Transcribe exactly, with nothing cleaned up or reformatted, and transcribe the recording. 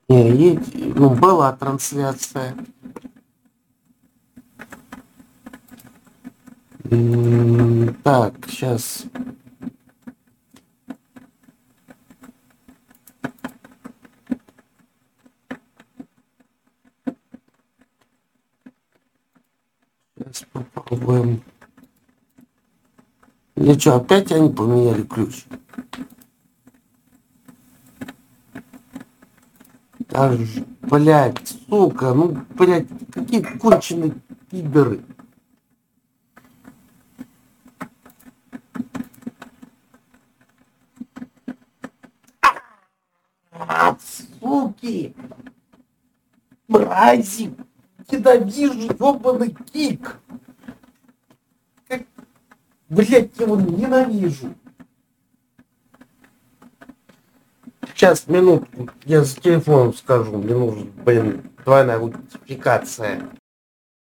Не, и- ну, была трансляция. М, Так, сейчас. Сейчас попробуем. Я что, опять они поменяли ключ? Аж, блядь, сука, ну, блядь, какие конченые пидоры. А, суки! Мрази! Ненавижу ёбаный кик! Как, блядь, я его ненавижу! Сейчас, минутку, я с телефоном скажу, мне нужен, блин, двойная аутентификация.